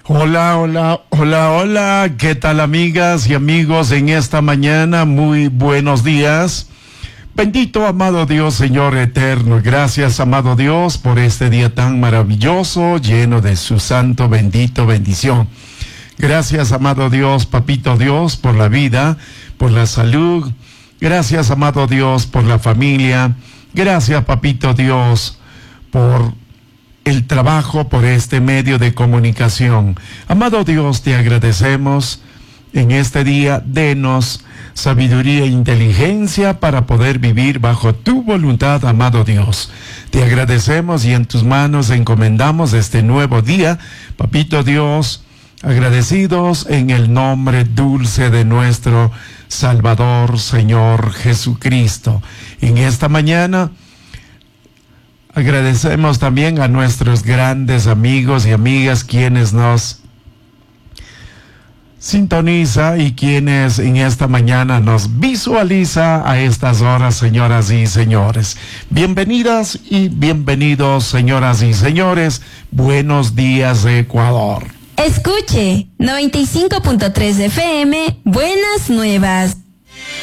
Hola, hola, hola, hola. ¿Qué tal, amigas y amigos en esta mañana? Muy buenos días. Bendito, amado Dios, Señor eterno. Gracias, amado Dios, por este día tan maravilloso, lleno de su santo, bendito bendición. Gracias, amado Dios, papito Dios, por la vida, por la salud. Gracias, amado Dios, por la familia. Gracias, papito Dios, por el trabajo, por este medio de comunicación. Amado Dios, te agradecemos en este día. Denos sabiduría e inteligencia para poder vivir bajo tu voluntad, amado Dios. Te agradecemos y en tus manos encomendamos este nuevo día, papito Dios, agradecidos en el nombre dulce de nuestro Salvador, Señor Jesucristo. En esta mañana agradecemos también a nuestros grandes amigos y amigas quienes nos sintoniza y quienes en esta mañana nos visualiza a estas horas, señoras y señores. Bienvenidas y bienvenidos, señoras y señores. Buenos días, Ecuador. Escuche 95.3 FM, Buenas Nuevas.